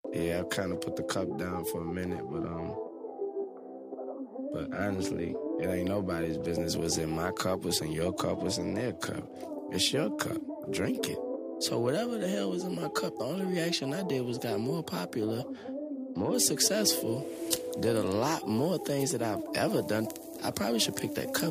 Yeah, I kind of put the cup down for a minute, but honestly, it ain't nobody's business. What's in my cup, what's in your cup, what's in their cup. It's your cup. Drink it. So whatever the hell was in my cup, the only reaction I did was got more popular, more successful, did a lot more things that I've ever done. I probably should pick that cup